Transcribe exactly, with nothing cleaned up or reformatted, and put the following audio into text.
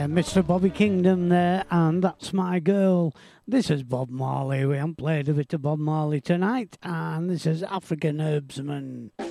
Mister Bobby Kingdom there, and That's My Girl. This is Bob Marley. We haven't played a bit of Bob Marley tonight, and this is African Herbsman.